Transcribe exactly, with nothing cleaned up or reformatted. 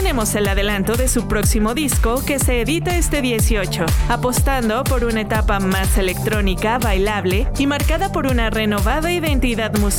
tenemos el adelanto de su próximo disco que se edita este dieciocho, apostando por una etapa más electrónica, bailable y marcada por una renovada identidad musical